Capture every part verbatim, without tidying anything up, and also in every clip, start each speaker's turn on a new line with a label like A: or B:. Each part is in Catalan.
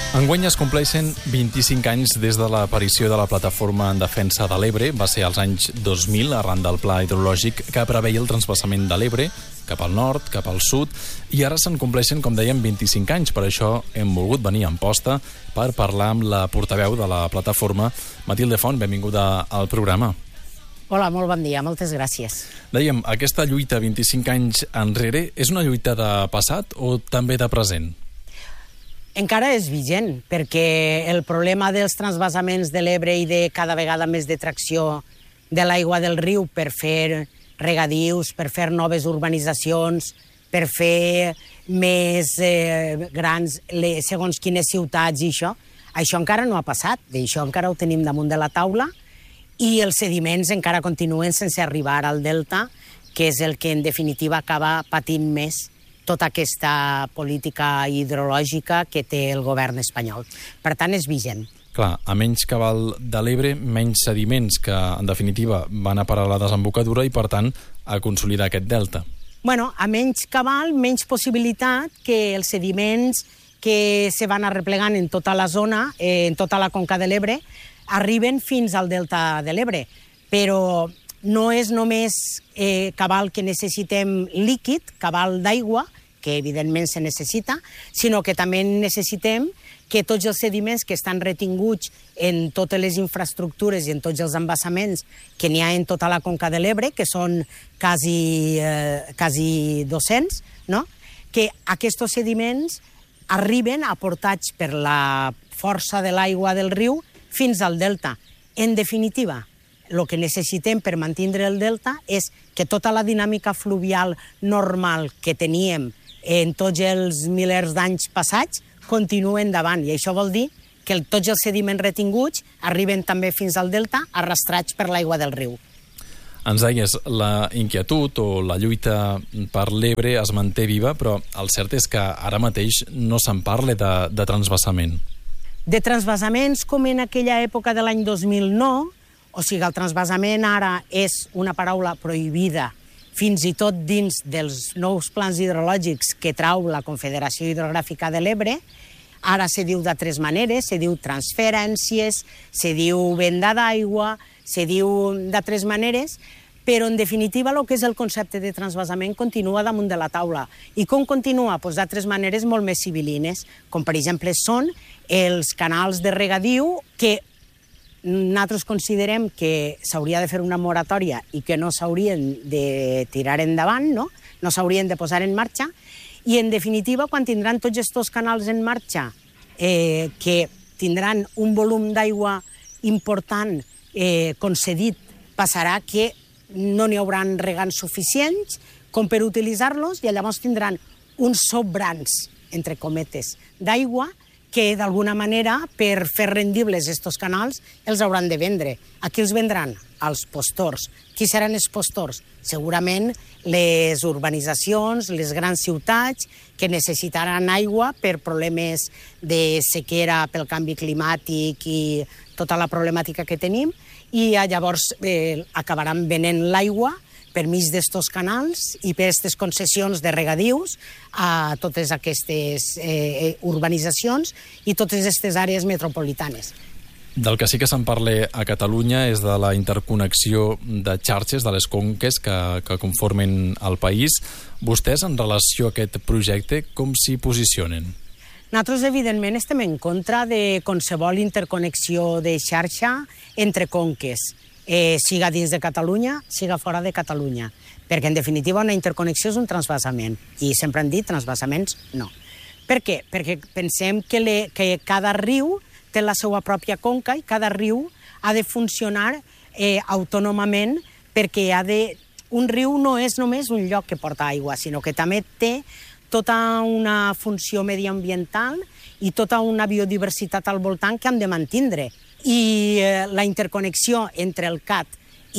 A: Enguany es compleixen vint-i-cinc anys des de l'aparició de la Plataforma en Defensa de l'Ebre. Va ser als anys dos mil, arran del pla hidrològic que preveia el transvasament de l'Ebre cap al nord, cap al sud, i ara se'n compleixen, com dèiem, vint-i-cinc anys. Per això hem volgut venir en posta per parlar amb la portaveu de la plataforma, Matilde Font. Benvinguda al programa.
B: Hola, molt bon dia, moltes gràcies.
A: Dèiem, aquesta lluita vint-i-cinc anys enrere és una lluita de passat o també de present?
B: Encara és vigent, perquè el problema dels transvasaments de l'Ebre i de cada vegada més detracció de l'aigua del riu per fer regadius, per fer noves urbanitzacions, per fer més eh, grans les, segons quines ciutats i això, això encara no ha passat, d'això encara ho tenim damunt de la taula, i els sediments encara continuen sense arribar al delta, que és el que en definitiva acaba patint més tota aquesta política hidrològica que té el govern espanyol. Per tant, és vigent.
A: Clar, a menys cabal de l'Ebre, menys sediments que, en definitiva, van a parar a la desembocadura i, per tant, a consolidar aquest delta.
B: Bueno, a menys cabal, menys possibilitat que els sediments que se van arreplegant en tota la zona, eh, en tota la conca de l'Ebre, arriben fins al delta de l'Ebre. Però no és només eh, cabal que necessitem líquid, cabal d'aigua, que evidentment se necessita, sinó que també necessitem que tots els sediments que estan retinguts en totes les infraestructures i en tots els embassaments que n'hi ha en tota la conca de l'Ebre, que són quasi, eh, quasi dos-cents, no? Que aquests sediments arriben aportats per la força de l'aigua del riu fins al delta. En definitiva, el que necessitem per mantenir el delta és que tota la dinàmica fluvial normal que teníem en tots els milers d'anys passats continua endavant. I això vol dir que tots els sediments retinguts arriben també fins al delta arrastrats per l'aigua del riu.
A: Ens deies, la inquietud o la lluita per l'Ebre es manté viva, però el cert és que ara mateix no se'n parla de, de transvasament.
B: De transvasaments com en aquella època de l'any dos mil nou, o sigui, el transvasament ara és una paraula prohibida, fins i tot dins dels nous plans hidrològics que trau la Confederació Hidrogràfica de l'Ebre. Ara se diu de tres maneres, se diu transferències, se diu venda d'aigua, se diu de tres maneres, però en definitiva el que és el concepte de transvasament continua damunt de la taula. I com continua? Doncs de tres maneres molt més civilines, com per exemple són els canals de regadiu que nosaltres considerem que s'hauria de fer una moratòria i que no s'haurien de tirar endavant, no, no s'haurien de posar en marxa, i en definitiva, quan tindran tots aquests canals en marxa, eh, que tindran un volum d'aigua important eh, concedit, passarà que no n'hi hauran regants suficients com per utilitzar-los, i llavors tindran uns sobrants, entre cometes, d'aigua que d'alguna manera, per fer rendibles aquests canals, els hauran de vendre. A qui els vendran? Als postors. Qui seran els postors? Segurament les urbanitzacions, les grans ciutats, que necessitaran aigua per problemes de sequera, pel canvi climàtic i tota la problemàtica que tenim, i llavors eh, acabaran venent l'aigua per mig d'estos canals i per aquestes concessions de regadius a totes aquestes eh, urbanitzacions i totes aquestes àrees metropolitanes.
A: Del que sí que se'n parla a Catalunya és de la interconnexió de xarxes de les conques que, que conformen el país. Vostès, en relació a aquest projecte, com s'hi posicionen?
B: Nosaltres, evidentment, estem en contra de qualsevol interconnexió de xarxa entre conques, Eh, siga dins de Catalunya, siga fora de Catalunya. Perquè, en definitiva, una interconnexió és un transvasament. I sempre han dit transvasaments no. Per què? Perquè pensem que, le, que cada riu té la seva pròpia conca i cada riu ha de funcionar eh, autònomament, perquè ha de... un riu no és només un lloc que porta aigua, sinó que també té tota una funció mediambiental i tota una biodiversitat al voltant que hem de mantindre. I eh, la interconnexió entre el Cat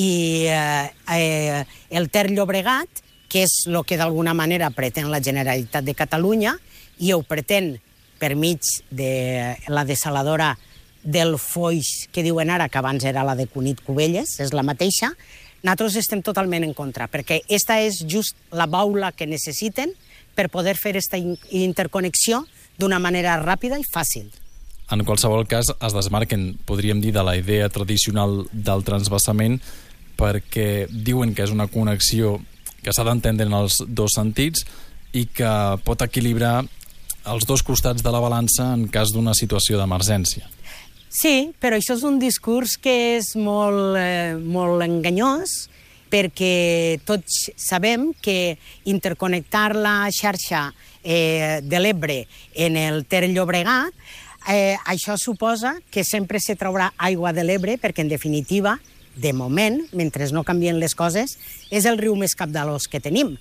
B: i eh, eh, el Ter Llobregat, que és el que d'alguna manera pretén la Generalitat de Catalunya, i ho pretén per mig de la desaladora del Foix, que diuen ara, que abans era la de Cunit Cubelles, és la mateixa, nosaltres estem totalment en contra, perquè aquesta és just la baula que necessiten per poder fer aquesta interconnexió d'una manera ràpida i fàcil.
A: En qualsevol cas, es desmarquen, podríem dir, de la idea tradicional del transvasament, perquè diuen que és una connexió que s'ha d'entendre en els dos sentits i que pot equilibrar els dos costats de la balança en cas d'una situació d'emergència.
B: Sí, però això és un discurs que és molt, eh, molt enganyós, perquè tots sabem que interconnectar la xarxa eh, de l'Ebre en el Ter Llobregat, eh, això suposa que sempre se traurà aigua de l'Ebre, perquè en definitiva, de moment, mentre no canvien les coses, és el riu més capdalós que tenim.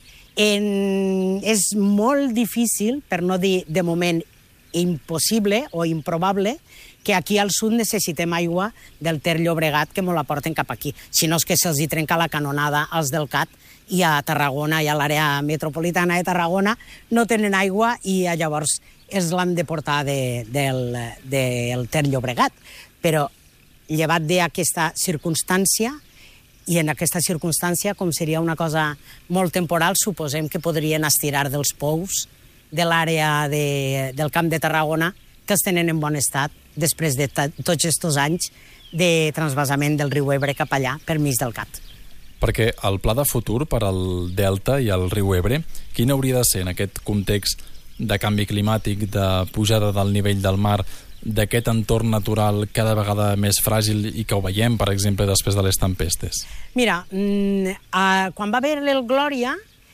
B: En... És molt difícil, per no dir de moment impossible o improbable, que aquí al sud necessitem aigua del Ter Llobregat que mos la porten cap aquí. Si no és que se'ls hi trenca la canonada als del Cat i a Tarragona i a l'àrea metropolitana de Tarragona no tenen aigua i llavors es l'han de portar de, del, del Ter Llobregat. Però llevat d'aquesta circumstància, i en aquesta circumstància, com seria una cosa molt temporal, suposem que podrien estirar dels pous de l'àrea de, del Camp de Tarragona, que els tenen en bon estat després de tots aquests anys de transvasament del riu Ebre cap allà, per mig del Cat.
A: Perquè el pla de futur per al Delta i al riu Ebre, quin hauria de ser en aquest context de canvi climàtic, de pujada del nivell del mar, d'aquest entorn natural cada vegada més fràgil i que ho veiem, per exemple, després de les tempestes?
B: Mira, eh, quan va haver el Glòria,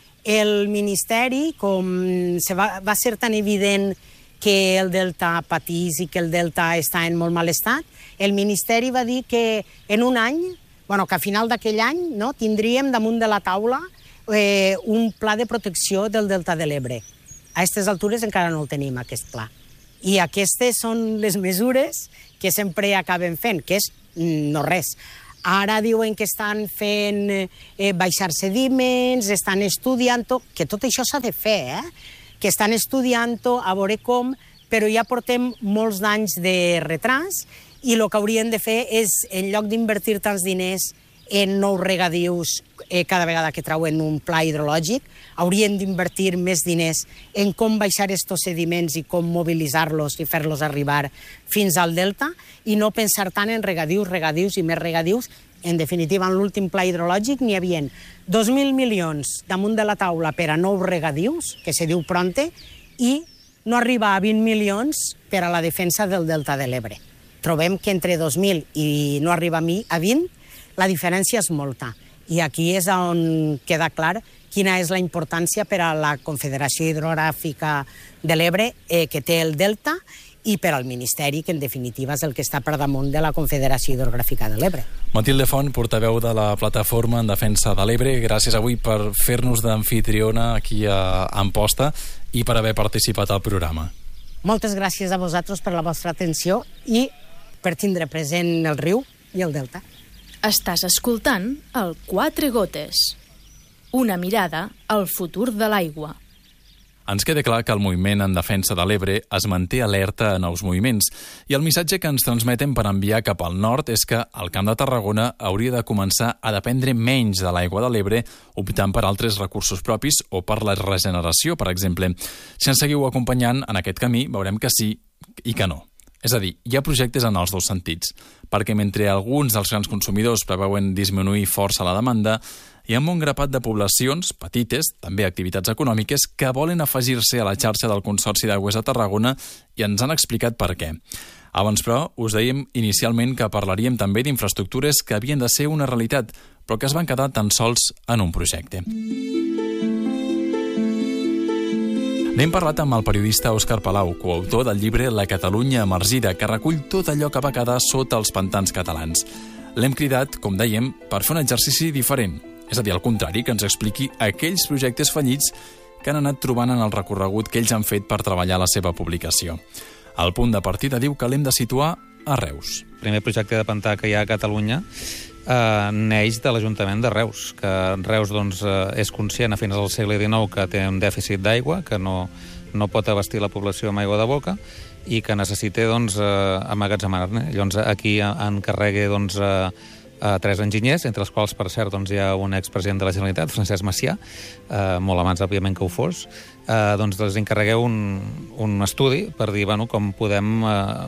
B: el Ministeri, com se va, va ser tan evident que el Delta patís i que el Delta està en molt mal estat, el Ministeri va dir que en un any, bueno, que a final d'aquell any, no, tindríem damunt de la taula eh, un pla de protecció del Delta de l'Ebre. A aquestes altures encara no el tenim, aquest pla. I aquestes són les mesures que sempre acaben fent, que és no res. Ara diuen que estan fent eh, baixar sediments, estan estudiant-ho, que tot això s'ha de fer, eh? que estan estudiant-ho, a veure com, però ja portem molts d'anys de retras i el que haurien de fer és, en lloc d'invertir tants diners en nous regadius eh, cada vegada que trauen un pla hidrològic, haurien d'invertir més diners en com baixar estos sediments i com mobilitzar-los i fer-los arribar fins al delta i no pensar tant en regadius, regadius i més regadius. En definitiva, en l'últim pla hidrològic n'hi havia dos mil milions damunt de la taula per a nous regadius, que se diu Pronte, i no arriba a vint milions per a la defensa del delta de l'Ebre. Trobem que entre dos mil i no arriba a vint, la diferència és molta. I aquí és on queda clar quina és la importància per a la Confederació Hidrogràfica de l'Ebre eh, que té el delta i per al Ministeri, que en definitiva és el que està per damunt de la Confederació Hidrogràfica de l'Ebre.
A: Matilde Font, portaveu de la Plataforma en Defensa de l'Ebre, gràcies avui per fer-nos d'amfitriona aquí a Amposta i per haver participat al programa.
B: Moltes gràcies a vosaltres per la vostra atenció i per tindre present el riu i el delta.
C: Estàs escoltant el Quatre Gotes, una mirada al futur de l'aigua.
A: Ens queda clar que el moviment en defensa de l'Ebre es manté alerta a nous moviments i el missatge que ens transmeten per enviar cap al nord és que el Camp de Tarragona hauria de començar a dependre menys de l'aigua de l'Ebre optant per altres recursos propis o per la regeneració, per exemple. Si ens seguiu acompanyant en aquest camí, veurem que sí i que no. És a dir, hi ha projectes en els dos sentits, perquè mentre alguns dels grans consumidors preveuen disminuir força la demanda, hi ha un bon grapat de poblacions, petites, també activitats econòmiques, que volen afegir-se a la xarxa del Consorci d'Aigües de Tarragona i ens han explicat per què. Abans, però, us dèiem inicialment que parlaríem també d'infraestructures que havien de ser una realitat, però que es van quedar tan sols en un projecte. N'hem parlat amb el periodista Òscar Palau, coautor del llibre La Catalunya emergida, que recull tot allò que va quedar sota els pantans catalans. L'hem cridat, com dèiem, per fer un exercici diferent, és a dir, al contrari, que ens expliqui aquells projectes fallits que han anat trobant en el recorregut que ells han fet per treballar la seva publicació. El punt de partida diu que l'hem de situar a Reus.
D: El primer projecte de pantà que hi ha a Catalunya eh, neix de l'Ajuntament de Reus, que Reus doncs, eh, és conscient a finals del segle dinou que té un dèficit d'aigua, que no, no pot abastir la població amb aigua de boca i que necessita doncs, eh, amagatzemar-ne. Llavors aquí encarrega doncs, eh, a tres enginyers, entre els quals, per cert, doncs, hi ha un expresident de la Generalitat, Francesc Macià, eh, molt abans, òbviament, que ho fos, eh, doncs els encarregueu un, un estudi per dir bueno, com, podem, eh,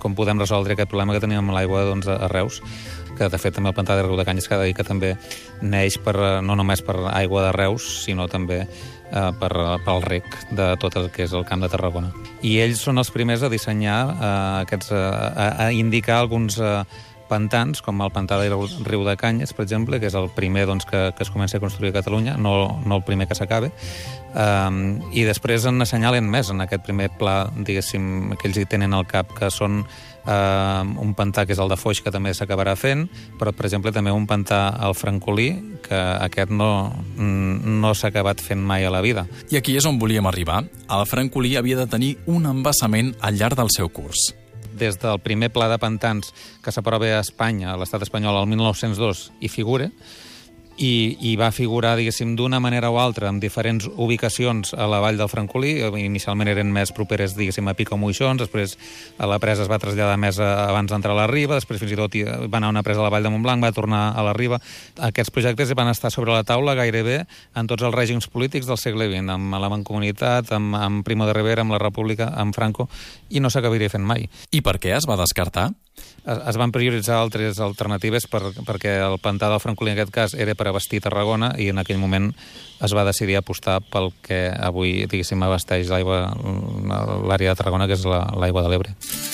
D: com podem resoldre aquest problema que teníem amb l'aigua doncs, a Reus, que de fet també el pantà de Riudecanyes cada dia que també neix per, no només per aigua de Reus, sinó també eh, per, pel rec de tot el que és el Camp de Tarragona. I ells són els primers a dissenyar, eh, aquests, a, a indicar alguns eh, pantans, com el pantà de Riudecanyes, per exemple, que és el primer doncs, que, que es comença a construir a Catalunya, no, no el primer que s'acabe, um, i després en assenyalen més en aquest primer pla, diguéssim, que ells hi tenen al cap, que són uh, un pantà que és el de Foix, que també s'acabarà fent, però, per exemple, també un pantà al Francolí, que aquest no, no s'ha acabat fent mai a la vida.
A: I aquí és on volíem arribar. El Francolí havia de tenir un embassament al llarg del seu curs.
D: Des del primer pla de pantans que s'aprova a Espanya, a l'estat espanyol, el mil nou-cents dos, hi figura, i, i va figurar, diguéssim, d'una manera o altra, en diferents ubicacions a la vall del Francolí. Inicialment eren més properes, diguéssim, a Pica o Moixons, després a la presa es va traslladar més a, abans d'entrar a la Riba, després fins i tot va anar una presa a la vall de Montblanc, va tornar a la Riba. Aquests projectes van estar sobre la taula gairebé en tots els règims polítics del segle vint, amb la Mancomunitat, amb, amb Primo de Rivera, amb la República, amb Franco, i no s'acabaria fent mai.
A: I per què es va descartar?
D: Es, es van prioritzar altres alternatives per, perquè el pantà del Francolí, en aquest cas, era per abastir Tarragona, i en aquell moment es va decidir apostar pel que avui, diguéssim, abasteix l'aigua, l'àrea de Tarragona, que és la, l'aigua de l'Ebre.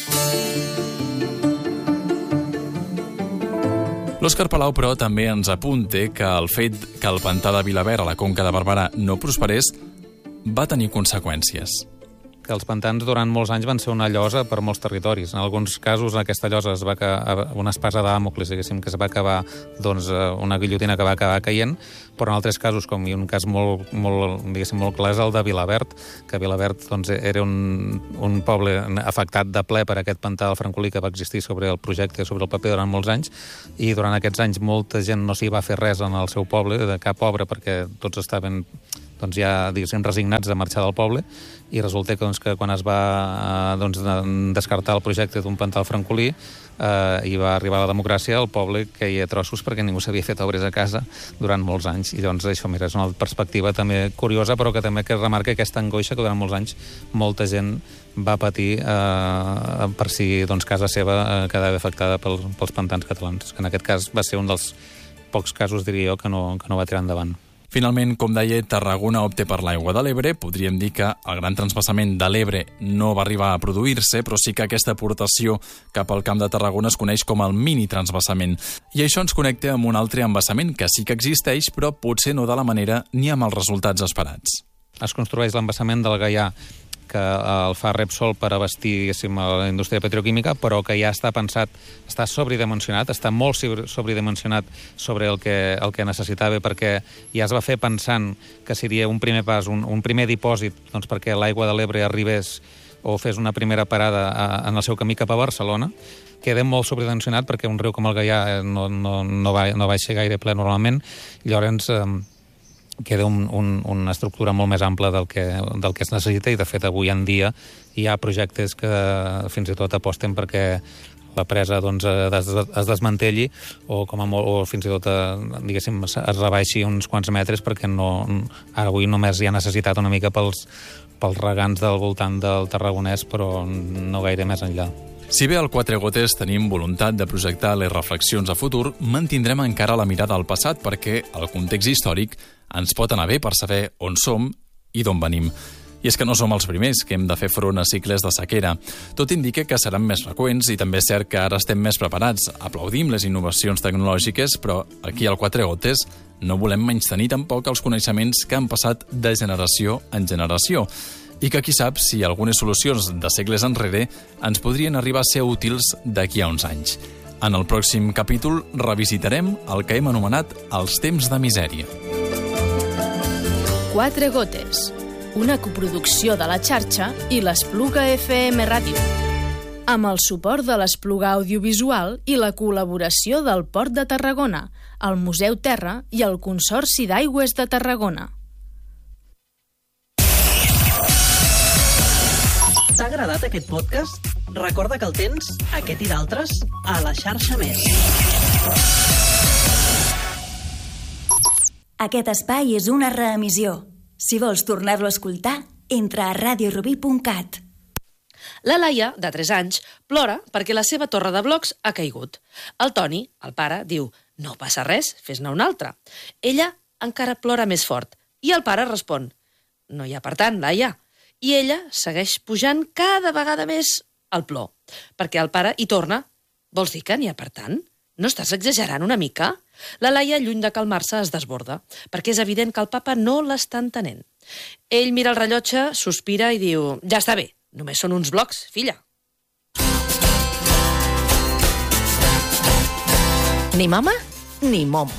A: L'Òscar Palau, però, també ens apunta que el fet que el pantà de Vilaverd a la Conca de Barberà no prosperés va tenir conseqüències.
D: Que els pantans durant molts anys van ser una llosa per molts territoris. En alguns casos aquesta llosa es va acabar, una espasa de Dàmocles, diguéssim, que es va acabar, doncs, una guillotina que va acabar caient, però en altres casos, com hi ha un cas molt, molt, diguéssim, molt clar, és el de Vilaverd, que Vilaverd doncs, era un, un poble afectat de ple per aquest pantà del Francolí que va existir sobre el projecte, sobre el paper durant molts anys, i durant aquests anys molta gent no s'hi va fer res en el seu poble, de cap obra, perquè tots estaven doncs ja, diguéssim, resignats a marxar del poble, i resulta que, doncs, que quan es va doncs, descartar el projecte d'un pantà al Francolí eh, i va arribar la democràcia, el poble queia trossos perquè ningú s'havia fet obres a casa durant molts anys. I doncs això, mira, és una perspectiva també curiosa, però que també que remarca aquesta angoixa que durant molts anys molta gent va patir eh, per si doncs, casa seva eh, quedava afectada pels, pels pantans catalans, que en aquest cas va ser un dels pocs casos, diria jo, que no, que no va tirar endavant.
A: Finalment, com deia, Tarragona opta per l'aigua de l'Ebre. Podríem dir que el gran transvasament de l'Ebre no va arribar a produir-se, però sí que aquesta aportació cap al Camp de Tarragona es coneix com el mini-transvasament. I això ens connecta amb un altre embassament que sí que existeix, però potser no de la manera ni amb els resultats esperats.
D: Es construeix l'embassament del Gaià, que el fa Repsol per abastir, diguéssim, a la indústria petroquímica, però que ja està pensat, està sobredimensionat, està molt sobredimensionat sobre el que, el que necessitava, perquè ja es va fer pensant que seria un primer pas, un, un primer dipòsit, doncs perquè l'aigua de l'Ebre arribés o fes una primera parada a, en el seu camí cap a Barcelona. Queda molt sobredimensionat perquè un riu com el Gaià no, no, no, va, no baixa gaire ple normalment, llavors eh, queda un, un, una estructura molt més ampla del que, del que es necessita, i de fet avui en dia hi ha projectes que fins i tot aposten perquè la presa doncs, es, es desmantelli o, com a molt, o fins i tot diguéssim, es rebaixi uns quants metres, perquè no, ara avui només hi ha necessitat una mica pels, pels regants del voltant del Tarragonès, però no gaire més enllà.
A: Si bé al Quatre Gotes tenim voluntat de projectar les reflexions a futur, mantindrem encara la mirada al passat, perquè el context històric ens pot anar bé per saber on som i d'on venim. I és que no som els primers que hem de fer front a cicles de sequera. Tot indica que seran més freqüents, i també és cert que ara estem més preparats. Aplaudim les innovacions tecnològiques, però aquí al Quatre Gotes no volem menystenir tampoc els coneixements que han passat de generació en generació. I que qui sap si algunes solucions de segles enrere ens podrien arribar a ser útils d'aquí a uns anys. En el pròxim capítol revisitarem el que hem anomenat els temps de misèria.
C: Quatre Gotes, una coproducció de la xarxa i l'Espluga F M Ràdio, amb el suport de l'Espluga Audiovisual i la col·laboració del Port de Tarragona, el Museu Terra i el Consorci d'Aigües de Tarragona.
E: T'ha agradat aquest podcast? Recorda que el tens, aquest i d'altres, a la xarxa Més.
F: Aquest espai és una reemissió. Si vols tornar-lo a escoltar, entra a radio rubí punt cat. La Laia, de tres anys, plora perquè la seva torre de blocs ha caigut. El Toni, el pare, diu «No passa res, fes-ne una altra». Ella encara plora més fort i el pare respon «No hi ha per tant, Laia». I ella segueix pujant cada vegada més el plor, perquè el pare hi torna. Vols dir que n'hi ha per tant? No estàs exagerant una mica? La Laia, lluny de calmar-se, es desborda, perquè és evident que el papa no l'està entenent. Ell mira el rellotge, sospira i diu «Ja està bé, només són uns blocs, filla».
E: Ni mama, ni momo.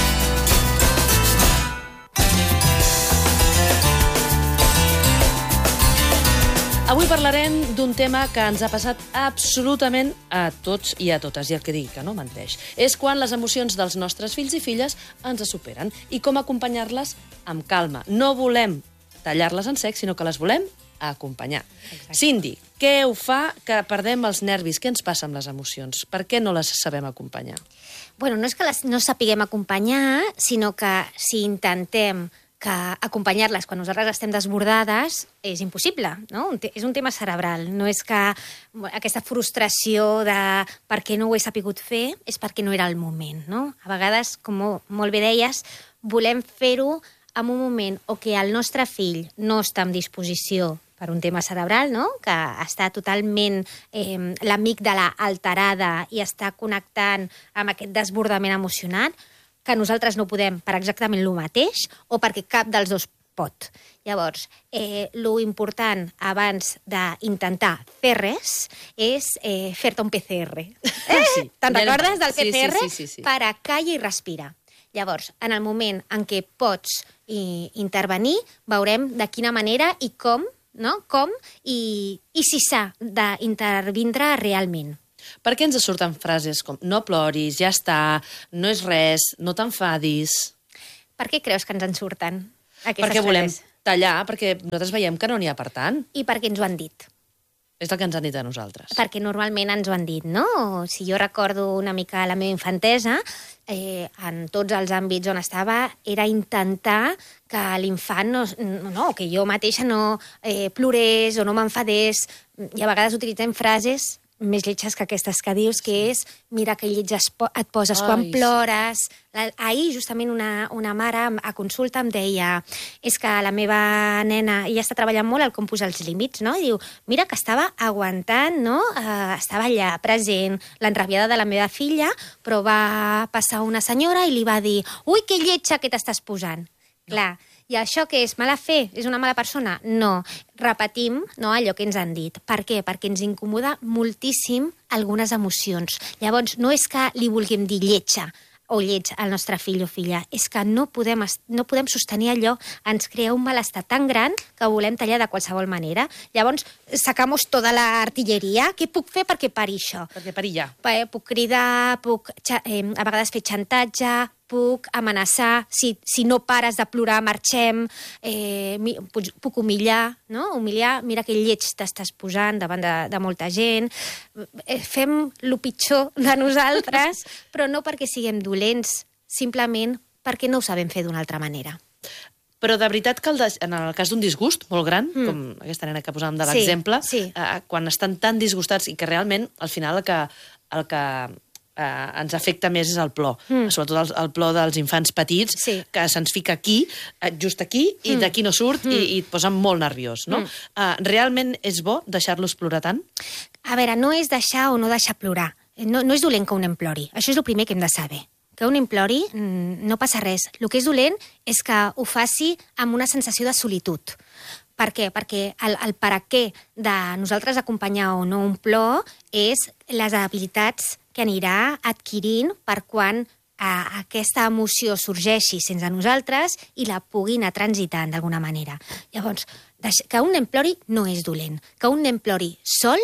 F: Avui parlarem d'un tema que ens ha passat absolutament a tots i a totes, i el que digui que no menteix. És quan les emocions dels nostres fills i filles ens superen i com acompanyar-les amb calma. No volem tallar-les en sec, sinó que les volem acompanyar. Exacte. Cindy, què ho fa que perdem els nervis? Què ens passa amb les emocions? Per què no les sabem acompanyar?
G: Bueno, no és que les no sapiguem acompanyar, sinó que si intentem que acompanyar-les quan nosaltres estem desbordades és impossible, no? És un tema cerebral, no és que aquesta frustració de per què no ho he sapigut fer és perquè no era el moment, no? A vegades, com molt bé deies, volem fer-ho en un moment o que el nostre fill no està en disposició per un tema cerebral, no? Que està totalment eh, l'amígdala alterada i està connectant amb aquest desbordament emocional, que nosaltres no podem per exactament el mateix o perquè cap dels dos pot. Llavors, eh, lo important abans d'intentar fer res és eh, fer-te un P C R. Eh? Sí. Te'n recordes del P C R?
F: Sí, sí, sí, sí.
G: Para, calla i respira. Llavors, en el moment en què pots i, intervenir, veurem de quina manera i com, no? Com i, i si s'ha d'intervindre realment.
F: Per què ens surten frases com no ploris, ja està, no és res, no t'enfadis?
G: Per què creus que ens en surten aquestes
F: perquè volem
G: frases?
F: Tallar, perquè nosaltres veiem que no n'hi ha per tant.
G: I perquè ens ho han dit.
F: És el que ens han dit a nosaltres.
G: Perquè normalment ens ho han dit, no? Si jo recordo una mica la meva infantesa, eh, en tots els àmbits on estava, era intentar que l'infant, no, no, que jo mateixa no eh, plorés o no m'enfadés. I a vegades utilitzem frases més lletges que aquestes que dius, que és mira que lleig et poses Ai, quan plores. Sí. Ahir, justament, una, una mare a consulta em deia és que la meva nena, ella està treballant molt el com posar els límits, no? I diu, mira que estava aguantant, no? Uh, estava allà present, l'enrabiada de la meva filla, però va passar una senyora i li va dir ui, que lletja que t'estàs posant. No. Clar, i això què és? Mala fe? És una mala persona? No. Repetim, no, allò que ens han dit. Per què? Perquè ens incomoda moltíssim algunes emocions. Llavors, no és que li vulguem dir lletja o lleig al nostre fill o filla, és que no podem, no podem sostenir allò, ens crea un malestar tan gran que volem tallar de qualsevol manera. Llavors, sacamos tota l'artilleria. Què puc fer perquè pari això?
F: Perquè pari ja.
G: Puc cridar, puc eh, a vegades fer xantatge, puc amenaçar, si, si no pares de plorar, marxem, eh, puc, puc humillar, no? Humillar, mira que lleig t'estàs posant davant de, de molta gent. Eh, fem el pitjor de nosaltres, però no perquè siguem dolents, simplement perquè no ho sabem fer d'una altra manera.
F: Però de veritat que el de, en el cas d'un disgust molt gran, mm. com aquesta nena que posàvem de l'exemple, sí, sí. eh, quan estan tan disgustats i que realment, al final, el que, el que eh, ens afecta més és el plor. Mm. Sobretot el, el plor dels infants petits, sí. que se'ns fica aquí, just aquí, i mm. d'aquí no surt, mm. i, i et posa molt nerviós. No? Mm. Eh, realment és bo deixar-los plorar tant?
G: A veure, no és deixar o no deixar plorar. No, no és dolent que un em plori. Això és el primer que hem de saber. Que un implori, no passa res. El que és dolent és que ho faci amb una sensació de solitud. Per què? Perquè el, el per a què de nosaltres acompanyar o no un plor és les habilitats que anirà adquirint per quan eh, aquesta emoció sorgeixi sense nosaltres i la puguin a transitant d'alguna manera. Llavors, que un nen plori no és dolent. Que un nen plori sol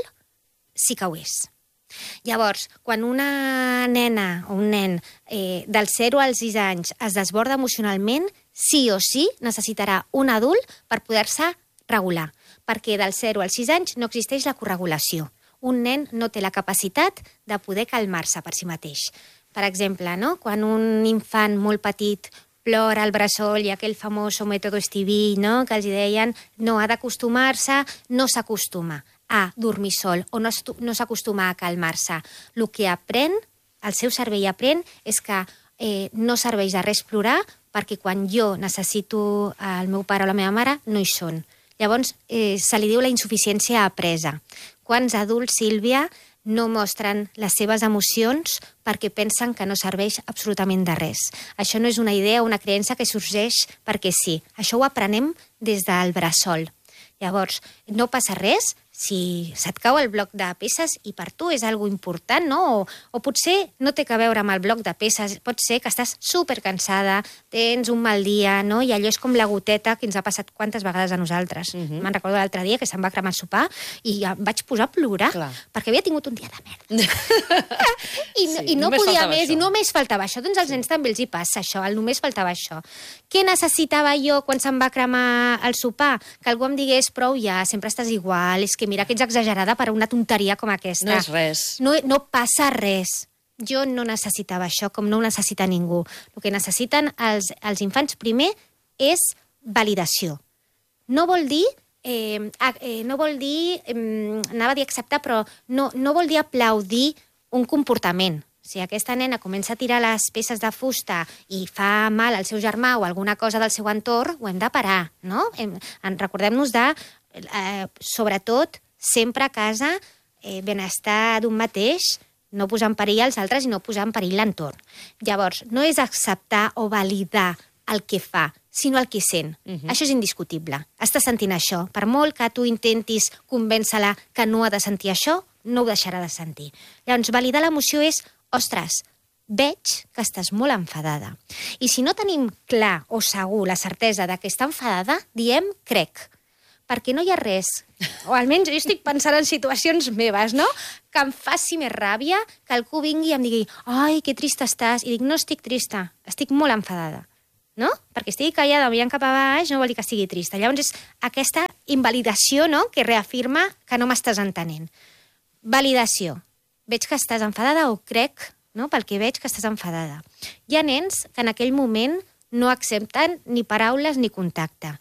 G: sí que ho és. Llavors, quan una nena o un nen eh, del zero als sis anys es desborda emocionalment, sí o sí necessitarà un adult per poder-se regular, perquè del zero als sis anys no existeix la corregulació. Un nen no té la capacitat de poder calmar-se per si mateix. Per exemple, no? Quan un infant molt petit plora al bressol i aquell famós mètode Stevie, no? Que els deien no ha d'acostumar-se, no s'acostuma. a dormir sol o no, no s'acostuma a calmar-se. El que aprèn, el seu cervell aprèn, és que eh, no serveix de res plorar perquè quan jo necessito el meu pare o la meva mare no hi són. Llavors, eh, se li diu la insuficiència apresa. Quants adults, Sílvia, no mostren les seves emocions perquè pensen que no serveix absolutament de res. Això no és una idea o una creença que sorgeix perquè sí. Això ho aprenem des del bressol. Llavors, no passa res si se't cau el bloc de peces i per tu és algo important, no? O, o potser no té que veure amb el bloc de peces, pot ser que estàs supercansada, tens un mal dia, no? I allò és com la goteta que ens ha passat quantes vegades a nosaltres. Uh-huh. Me'n recordo l'altre dia que se'm va cremar el sopar i em vaig posar a plorar. Clar. Perquè havia tingut un dia de merda. I, sí, I no podia més, això. I només faltava això. Doncs als sí. nens també els hi passa això, el només faltava això. Què necessitava jo quan se'm va cremar el sopar? Que algú em digués, prou ja, sempre estàs igual, és que mira que ets exagerada per una tonteria com aquesta.
F: No és res.
G: No, no passa res. Jo no necessitava això, com no ho necessita ningú. El que necessiten els, els infants primer és validació. No vol dir, eh, eh, no vol dir, eh, anava a dir acceptar, però no, no vol dir aplaudir un comportament. Si aquesta nena comença a tirar les peces de fusta i fa mal al seu germà o alguna cosa del seu entorn, ho hem de parar, no? Hem, recordem-nos de, eh, sobretot, sempre a casa, eh, benestar d'un mateix, no posar en perill els altres i no posar en perill l'entorn. Llavors, no és acceptar o validar el que fa, sinó el que sent. Uh-huh. Això és indiscutible. Està sentint això. Per molt que tu intentis convèncer-la que no ha de sentir això, no ho deixarà de sentir. Llavors, validar l'emoció és, ostres, veig que estàs molt enfadada. I si no tenim clar o segur la certesa de que està enfadada, diem crec. Perquè no hi ha res, o almenys jo estic pensant en situacions meves, no?, que em faci més ràbia que algú vingui i em digui ai, que trista estàs, i dic, no estic trista, estic molt enfadada, no? Perquè estigui callada mirant cap a baix no vol dir que estigui trista. Llavors és aquesta invalidació, no?, que reafirma que no m'estàs entenent. Validació. Veig que estàs enfadada o crec, no?, pel que veig que estàs enfadada. Hi ha nens que en aquell moment no accepten ni paraules ni contacte.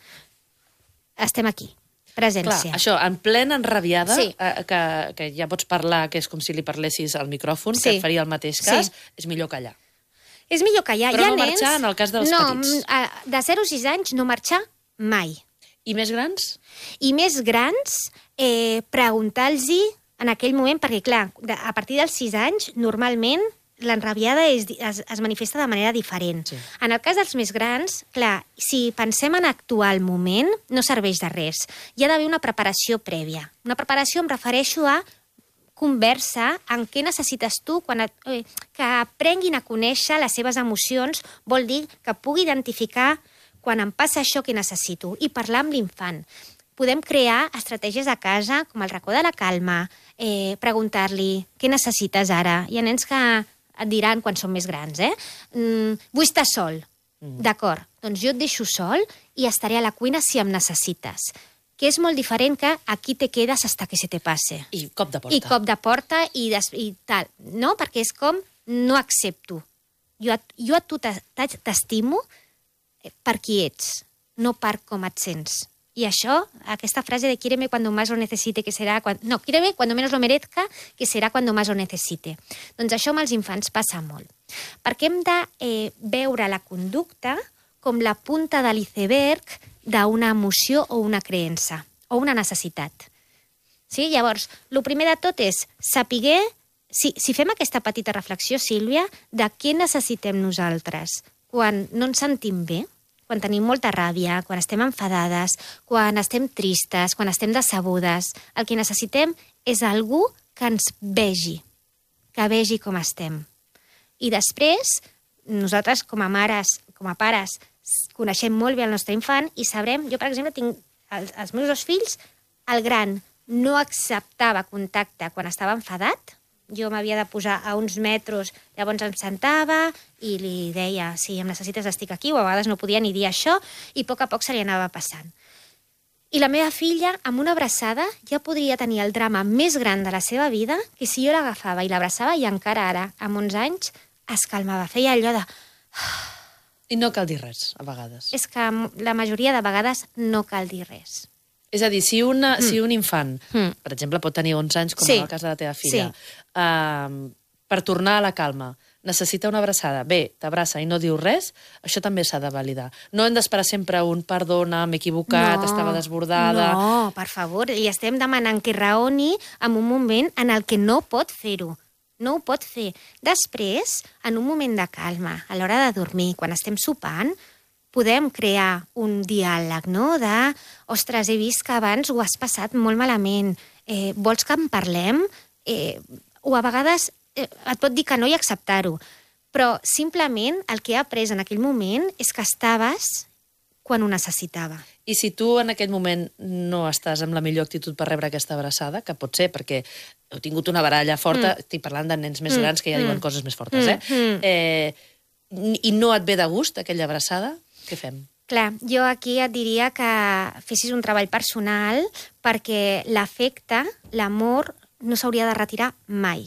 G: Estem aquí. Presència.
F: Clar, això, en plena enrabiada,
G: sí.
F: eh, que, que ja pots parlar, que és com si li parlessis al micròfon, sí. que et faria el mateix cas, sí. és millor callar.
G: És millor callar.
F: Però
G: Hi ha
F: no
G: nens...
F: marxar en el cas dels
G: no,
F: petits.
G: De zero a sis anys no marxar mai.
F: I més grans?
G: I més grans, eh, preguntar-los en aquell moment, perquè clar, a partir dels sis anys, normalment, l'enrabiada es, es, es manifesta de manera diferent. Sí. En el cas dels més grans, clar, si pensem en actuar al moment, no serveix de res. Hi ha d'haver una preparació prèvia. Una preparació em refereixo a conversa en què necessites tu, quan et, eh, que aprenguin a conèixer les seves emocions, vol dir que pugui identificar quan em passa això que necessito i parlar amb l'infant. Podem crear estratègies a casa, com el racó de la calma, eh, preguntar-li què necessites ara. Hi ha nens que et diran quan són més grans, eh? Mm, vull estar sol. Mm. D'acord, doncs jo et deixo sol i estaré a la cuina si em necessites. Que és molt diferent que aquí te quedes hasta que se te passe.
F: I cop de porta.
G: I cop de porta i, des, i tal, no? Perquè és com no accepto. Jo, jo a tu t'estimo per qui ets, no per com et sents. I això, aquesta frase de quíreme cuando más lo necesite, que será... Cuando... No, quíreme cuando menos lo merezca, que será cuando más lo necesite. Doncs això amb els infants passa molt. Perquè hem de eh, veure la conducta com la punta de l'iceberg d'una emoció o una creença, o una necessitat. Sí? Llavors, el primer de tot és saber, si, si fem aquesta petita reflexió, Sílvia, de què necessitem nosaltres quan no ens sentim bé, quan tenim molta ràbia, quan estem enfadades, quan estem tristes, quan estem decebudes. El que necessitem és algú que ens vegi, que vegi com estem. I després, nosaltres com a mares, com a pares, coneixem molt bé el nostre infant i sabrem, jo per exemple tinc els, els meus dos fills, el gran no acceptava contacte quan estava enfadat, jo m'havia de posar a uns metres, llavors em sentava i li deia, si em necessites estic aquí, o a vegades no podia ni dir això, i a poc a poc se li anava passant. I la meva filla, amb una abraçada, ja podria tenir el drama més gran de la seva vida, que si jo l'agafava i l'abraçava, i encara ara, amb onze anys, es calmava, feia allò de...
F: I no cal dir res, a vegades.
G: És que la majoria de vegades no cal dir res.
F: És a dir, si, una, mm. si un infant,
G: Mm.
F: per exemple, pot tenir onze anys, com
G: Sí.
F: en el cas de la teva filla,
G: Sí.
F: uh, per tornar a la calma, necessita una abraçada, bé, t'abraça i no diu res, això també s'ha de validar. No hem d'esperar sempre un perdona, m'he equivocat,
G: No,
F: estava desbordada...
G: No, per favor, li estem demanant que raoni en un moment en el que no pot fer-ho. No ho pot fer. Després, en un moment de calma, a l'hora de dormir, quan estem sopant, podem crear un diàleg, no?, de, ostres, he vist que abans ho has passat molt malament, eh, vols que en parlem? Eh, o a vegades eh, et pot dir que no i acceptar-ho, però simplement el que he après en aquell moment és que estaves quan ho necessitava.
F: I si tu en aquell moment no estàs amb la millor actitud per rebre aquesta abraçada, que pot ser perquè heu tingut una baralla forta, mm. estic parlant de nens més
G: Mm.
F: grans que ja diuen
G: Mm.
F: coses més fortes, eh?
G: Mm.
F: eh? I no et ve de gust aquella abraçada, què fem?
G: Clar, jo aquí et diria que fessis un treball personal perquè l'afecte, l'amor, no s'hauria de retirar mai.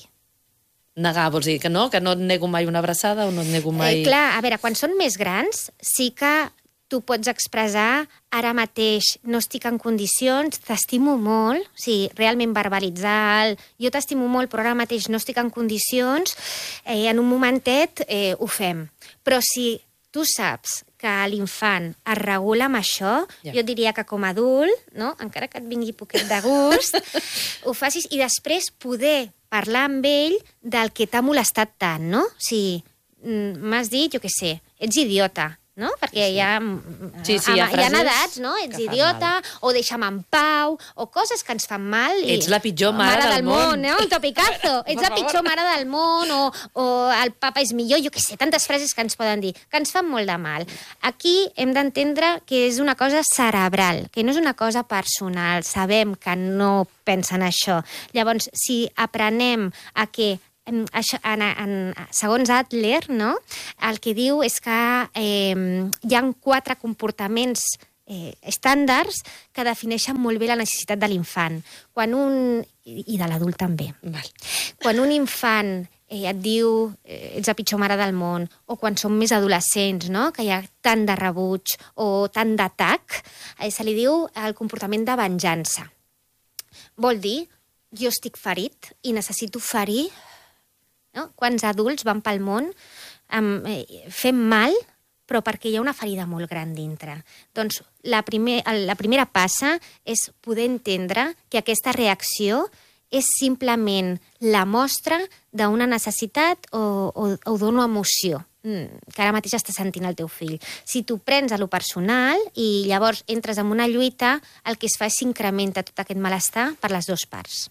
F: Negar, vols dir que no? Que no et nego mai una abraçada o no et nego mai...
G: Eh, clar, a veure, quan són més grans, sí que tu pots expressar ara mateix no estic en condicions, t'estimo molt, o sigui, realment verbalitzar el jo t'estimo molt però ara mateix no estic en condicions, eh, en un momentet eh, ho fem. Però si tu saps que l'infant es regula amb això,
F: Ja.
G: jo diria que com a adult, no? Encara que et vingui poquet de gust, ho facis i després poder parlar amb ell del que t'ha molestat tant, no? O sigui, mm, m'has dit, jo què sé, ets idiota, no? Perquè
F: Sí, sí.
G: hi ha,
F: Sí, sí, hi ha
G: hi ha
F: frases
G: edats, no? Ets
F: que fan
G: idiota, o deixa'm en pau, o coses que ens fan mal. I...
F: Ets la pitjor mare del món.
G: no? Un topicazo. Ets la
F: Per
G: pitjor
F: favor.
G: mare del món, o, o el papa és millor, jo què sé, tantes frases que ens poden dir, que ens fan molt de mal. Aquí hem d'entendre que és una cosa cerebral, que no és una cosa personal. Sabem que no pensen això. Llavors, si aprenem a que En, això, en, en, segons Adler, no? El que diu és que eh, hi ha quatre comportaments eh, estàndards que defineixen molt bé la necessitat de l'infant. Quan un... I de l'adult també.
F: Val.
G: Quan un infant eh, et diu eh, ets la pitjor mare del món, o quan som més adolescents, no? Que hi ha tant de rebuig o tant d'atac, eh, se li diu el comportament de venjança. Vol dir, jo estic ferit i necessito ferir. No? Quants adults van pel món um, eh, fent mal, però perquè hi ha una ferida molt gran dintre. Doncs la, primer, la primera passa és poder entendre que aquesta reacció és simplement la mostra d'una necessitat o, o, o d'una emoció que ara mateix està sentint el teu fill. Si tu prens a lo personal i llavors entres en una lluita, el que es fa és s'incrementa tot aquest malestar per les dues parts.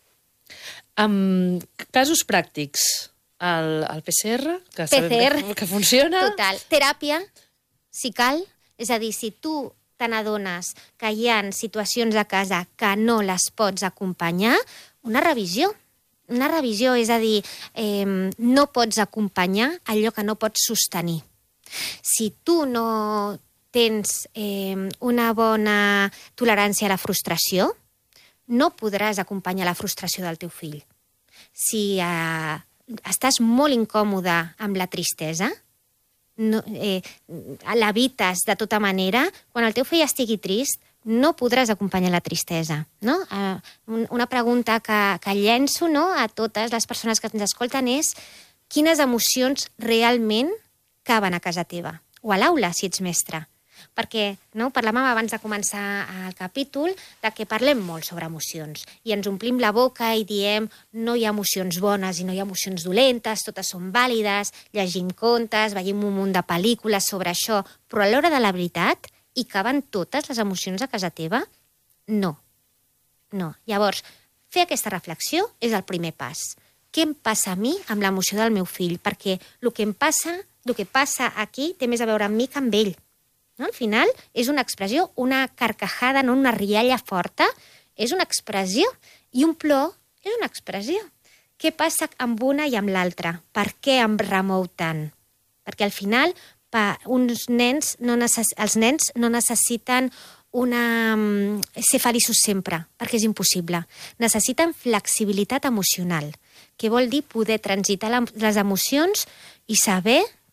F: Um, casos pràctics. El, el P C R, que
G: P C R.
F: sabem que, que funciona.
G: Total. Teràpia, si cal. És a dir, si tu te n'adones que hi ha situacions a casa que no les pots acompanyar, una revisió. Una revisió, és a dir, eh, no pots acompanyar allò que no pots sostenir. Si tu no tens eh, una bona tolerància a la frustració, no podràs acompanyar la frustració del teu fill. Si eh, estàs molt incòmode amb la tristesa, no, eh, l'evites de tota manera, quan el teu fill estigui trist, no podràs acompanyar la tristesa. No? Eh, una pregunta que, que llenço, no, a totes les persones que ens escolten és quines emocions realment caben a casa teva? O a l'aula, si ets mestre. Perquè no, parlàvem abans de començar el capítol de que parlem molt sobre emocions i ens omplim la boca i diem no hi ha emocions bones i no hi ha emocions dolentes, totes són vàlides, llegim contes, veiem un munt de pel·lícules sobre això, però a l'hora de la veritat hi caben totes les emocions a casa teva? No. No. Llavors, fer aquesta reflexió és el primer pas. Què em passa a mi amb l'emoció del meu fill? Perquè el que em passa, el que passa aquí té més a veure amb mi que amb ell. No? Al final és una expressió, una carcajada, no una rialla forta, és una expressió. I un plor és una expressió. Què passa amb una i amb l'altra? Per què em remou tant? Perquè al final pa, uns nens no necess... els nens no necessiten una... ser feliços sempre, perquè és impossible. Necessiten flexibilitat emocional, que vol dir poder transitar les emocions i saber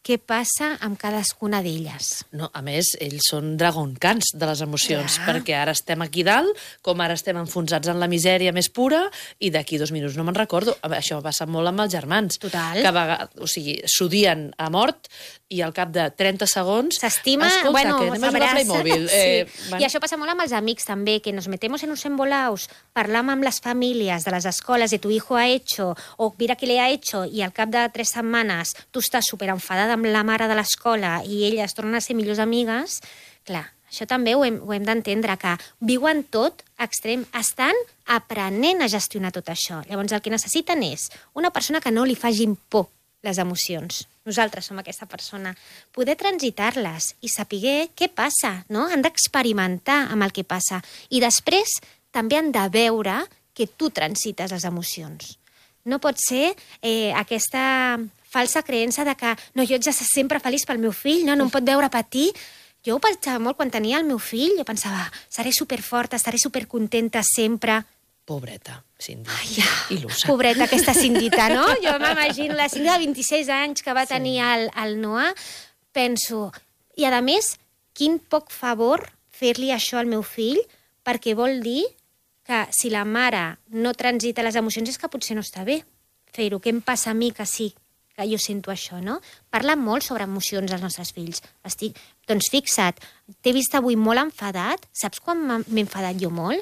G: què passa amb cadascuna d'elles.
F: No, a més, ells són dragoncans de les emocions,
G: Clar.
F: perquè ara estem aquí dalt, com ara estem enfonsats en la misèria més pura, i d'aquí dos minuts no me'n recordo. Això passa molt amb els germans.
G: Total.
F: Que a vegades, o sigui, s'odien a mort, i al cap de trenta segons...
G: S'estima,
F: escolta,
G: bueno,
F: que anem a jugar a
G: s'abraça.
F: Playmobil.
G: Sí.
F: Eh,
G: I això passa molt amb els amics, també, que nos metemos en uns embolaus, parlam amb les famílies de les escoles, de tu hijo ha hecho, o mira què le ha hecho, i al cap de tres setmanes tu estàs superenfadada amb la mare de l'escola i elles tornen a ser millors amigues. Clar, això també ho hem, ho hem d'entendre, que viuen tot extrem, estan aprenent a gestionar tot això. Llavors el que necessiten és una persona que no li facin por les emocions. Nosaltres som aquesta persona. Poder transitar-les i saber què passa, no? Han d'experimentar amb el que passa. I després també han de veure que tu transites les emocions. No pot ser eh, aquesta falsa creença de que no, jo haig de ser sempre feliç pel meu fill, no, no em pot veure patir. Jo ho pensava molt quan tenia el meu fill, jo pensava, seré superforta, estaré supercontenta sempre.
F: Pobreta, Cindy.
G: Ai, ja.
F: Il·lusa.
G: Pobreta aquesta Cindita, no? Jo m'imagino la Cindy de vint-i-sis anys que va sí. tenir el, el Noah. Penso, i a més, quin poc favor fer-li això al meu fill, perquè vol dir que si la mare no transita les emocions és que potser no està bé fer-ho. Què em passa a mi que sí, que jo sento això, no? Parla molt sobre emocions als nostres fills. Estic... Doncs fixa't, t'he vist avui molt enfadat. Saps quan m'he enfadat jo molt?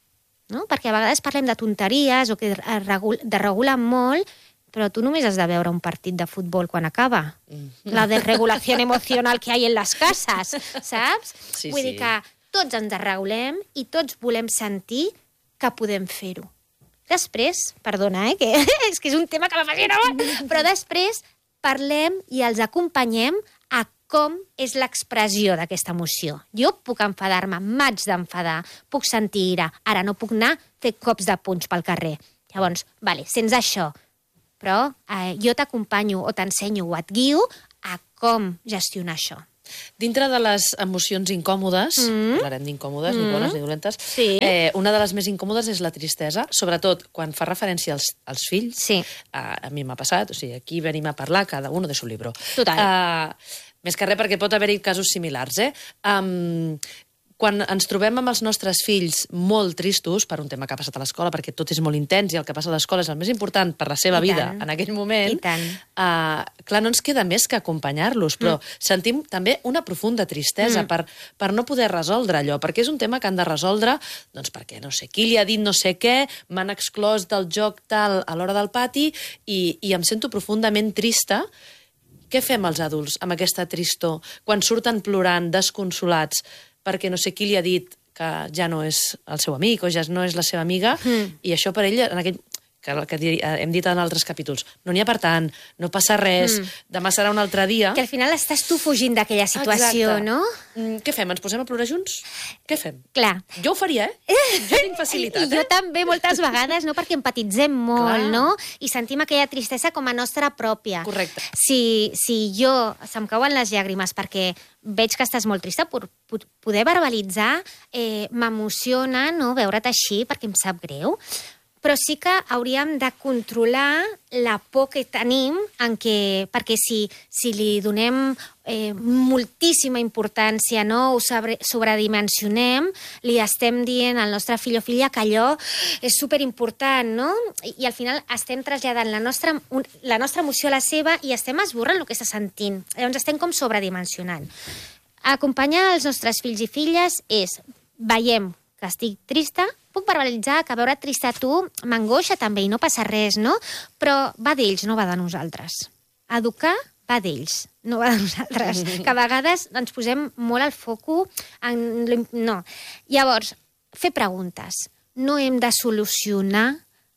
G: No? Perquè a vegades parlem de tonteries o que desregulen molt, però tu només has de veure un partit de futbol quan acaba. Mm. La desregulació emocional que hi ha en les cases, saps?
F: Sí,
G: Vull
F: sí.
G: dir que tots ens desregulem i tots volem sentir que podem fer-ho. Després, perdona, eh, que és que és un tema que m'apasiona molt, però després parlem i els acompanyem a com és l'expressió d'aquesta emoció. Jo puc enfadar-me, m'haig d'enfadar, puc sentir ira, ara no puc anar a fer cops de punys pel carrer. Llavors, vale, sents això, però eh, jo t'acompanyo o t'ensenyo o et guio a com gestionar això.
F: Dintre de les emocions incòmodes,
G: Mm.
F: parlarem d'incòmodes,
G: Mm.
F: ni bones ni dolentes,
G: Sí.
F: eh, una de les més incòmodes és la tristesa, sobretot quan fa referència als, als fills.
G: Sí.
F: A, a mi m'ha passat, o sigui, aquí venim a parlar cada uno de su libro.
G: Total.
F: Uh, més que res perquè pot haver-hi casos similars, eh? Um, quan ens trobem amb els nostres fills molt tristos per un tema que ha passat a l'escola, perquè tot és molt intens i el que passa a l'escola és el més important per la seva
G: I
F: vida
G: tant.
F: en aquell moment,
G: I tant.
F: Uh, clar, no ens queda més que acompanyar-los, però mm. sentim també una profunda tristesa mm. per, per no poder resoldre allò, perquè és un tema que han de resoldre, doncs perquè no sé qui li ha dit no sé què, m'han exclòs del joc tal a l'hora del pati i, i em sento profundament trista. Què fem els adults amb aquesta tristor quan surten plorant, desconsolats, perquè no sé qui li ha dit que ja no és el seu amic o ja no és la seva amiga, mm. i això per ell, en aquell, que, que hem dit en altres capítols, no n'hi ha per tant, no passa res, mm. demà serà un altre dia.
G: Que al final estàs tu fugint d'aquella situació,
F: Exacte.
G: no?
F: Mm, què fem? Ens posem a plorar junts? Què fem?
G: Clar.
F: Jo ho faria, eh? Jo tinc facilitat,
G: I jo
F: eh?
G: també, moltes vegades, no? Perquè empatitzem molt,
F: Clar.
G: no? I sentim aquella tristesa com a nostra pròpia.
F: Correcte.
G: Si, si jo se'm cauen les llàgrimes perquè veig que estàs molt trista, per poder verbalitzar eh, m'emociona, no?, veure't així, perquè em sap greu. Però sí que hauríem de controlar la por que tenim, en què, perquè si, si li donem eh, moltíssima importància, no? Ho sobre, sobredimensionem, li estem dient al nostre fill o filla que allò és superimportant, no? I, i al final estem traslladant la nostra, un, la nostra emoció a la seva i estem esborrant el que està sentint. Llavors estem com sobredimensionant. Acompanyar els nostres fills i filles és, veiem que estic trista, puc verbalitzar que veure trista a tu m'angoixa també i no passa res, no? Però va d'ells, no va de nosaltres. Educar va d'ells, no va de nosaltres. Que a vegades ens posem molt al foco en... No. Llavors, fer preguntes. No hem de solucionar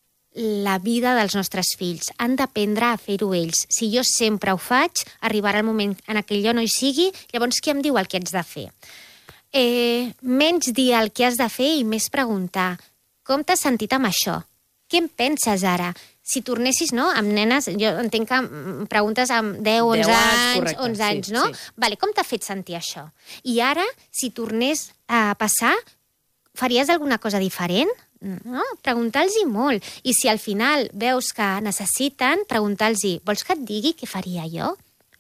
G: la vida dels nostres fills. Han d'aprendre a fer-ho ells. Si jo sempre ho faig, arribarà el moment en què jo no hi sigui, llavors qui em diu el que haig de fer? Eh, menys dir el que has de fer i més preguntar com t'has sentit amb això? Què en penses ara? Si tornessis, no?, amb nenes, jo entenc que preguntes amb deu, onze anys,
F: correcte,
G: onze anys,
F: sí,
G: no?
F: sí.
G: Vale, com t'ha fet sentir això? I ara, si tornés a passar, faries alguna cosa diferent? No? Preguntar-los-hi molt. I si al final veus que necessiten, preguntar-los, vols que et digui què faria jo?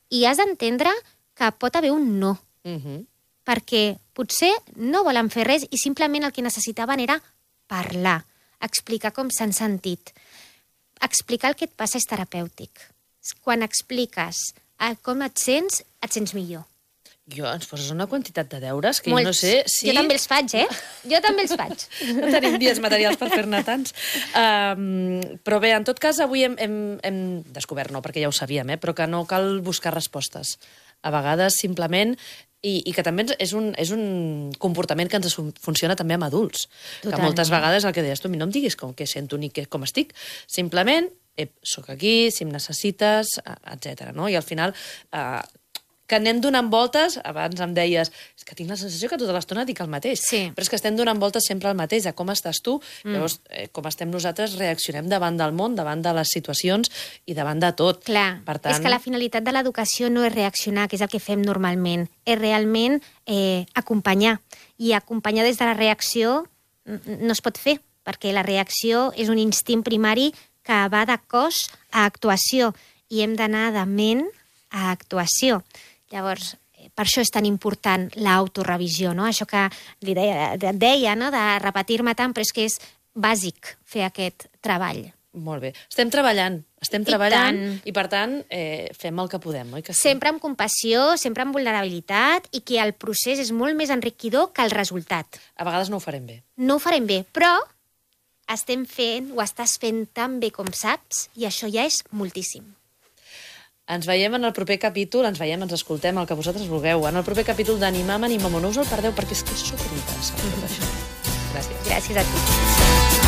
G: I has d'entendre que pot haver un no.
F: Uh-huh.
G: Perquè potser no volen fer res i simplement el que necessitaven era parlar, explicar com s'han sentit. Explicar el que et passa és terapèutic. Quan expliques com et sents, et sents millor.
F: Jo, ens poses una quantitat de deures que
G: Molts.
F: jo no sé si...
G: Jo també els faig, eh? Jo també els faig.
F: No tenim dies materials per fer-ne tants. Um, però bé, en tot cas, avui hem, hem, hem descobert, no, perquè ja ho sabíem, eh, però que no cal buscar respostes. A vegades, simplement, i, i que també és un, és un comportament que ens funciona també amb adults. Totalment. Que moltes vegades el que deies tu, a mi no em diguis com què sento ni què, com estic. Simplement, eh, soc aquí, si em necessites, etcètera. No? I al final... Eh, que anem donant voltes, abans em deies, és que tinc la sensació que tota l'estona dic el mateix,
G: sí.
F: però és que estem donant voltes sempre al mateix, a com estàs tu, mm. llavors, eh, com estem nosaltres, reaccionem davant del món, davant de les situacions i davant de tot.
G: Clar,
F: per tant...
G: és que la finalitat de l'educació no és reaccionar, que és el que fem normalment, és realment eh, acompanyar, i acompanyar des de la reacció no es pot fer, perquè la reacció és un instint primari que va de cos a actuació, i hem d'anar de ment a actuació. Llavors, per això és tan important l'autorevisió, no? Això que li deia, deia no? De repetir-me tant, però és que és bàsic fer aquest treball.
F: Molt bé. Estem treballant, estem treballant i, i per tant, eh, fem el que podem, oi que sí?
G: Sempre amb compassió, sempre amb vulnerabilitat i que el procés és molt més enriquidor que el resultat.
F: A vegades no ho farem bé.
G: No ho farem bé, però estem fent, ho estàs fent tan bé com saps i això ja és moltíssim.
F: Ens veiem en el proper capítol, ens veiem, ens escoltem, el que vosaltres vulgueu. En el proper capítol d'Animam, Animam, no us el perdeu, perquè és que és superinteressant tot això. Gràcies.
G: Gràcies a tu.